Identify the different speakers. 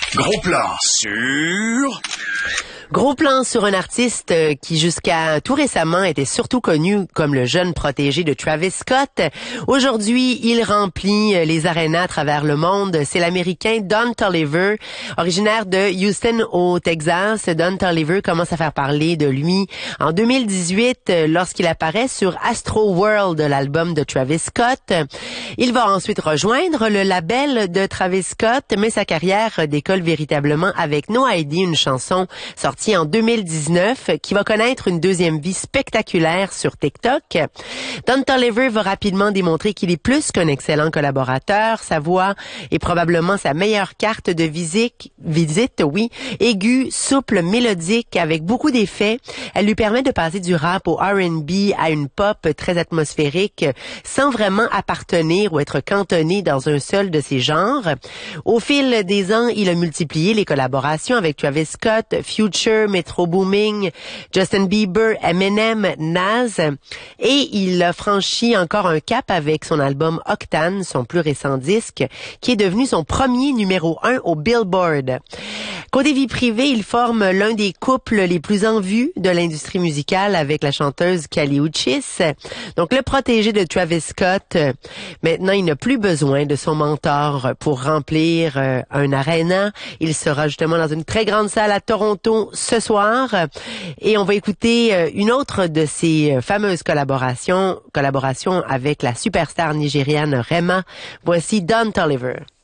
Speaker 1: Gros plan sur...
Speaker 2: Gros plan sur un artiste qui jusqu'à tout récemment était surtout connu comme le jeune protégé de Travis Scott. Aujourd'hui, il remplit les arénas à travers le monde. C'est l'Américain Don Toliver, originaire de Houston au Texas. Don Toliver commence à faire parler de lui en 2018 lorsqu'il apparaît sur Astro World, l'album de Travis Scott. Il va ensuite rejoindre le label de Travis Scott, mais sa carrière décolle véritablement avec No ID, une chanson sortie en 2019, qui va connaître une deuxième vie spectaculaire sur TikTok. Don Toliver va rapidement démontrer qu'il est plus qu'un excellent collaborateur. Sa voix est probablement sa meilleure carte de visite, aiguë, souple, mélodique, avec beaucoup d'effets. Elle lui permet de passer du rap au R&B à une pop très atmosphérique, sans vraiment appartenir ou être cantonné dans un seul de ces genres. Au fil des ans, il a multiplié les collaborations avec Travis Scott, Future, Metro Booming, Justin Bieber, Eminem, Nas, et il a franchi encore un cap avec son album Octane, son plus récent disque, qui est devenu son premier numéro 1 au Billboard. Côté vie privée, il forme l'un des couples les plus en vue de l'industrie musicale avec la chanteuse Kali Uchis. Donc le protégé de Travis Scott, maintenant il n'a plus besoin de son mentor pour remplir un aréna. Il sera justement dans une très grande salle à Toronto ce soir et on va écouter une autre de ses fameuses collaborations avec la superstar nigériane Rema. Voici Don Toliver.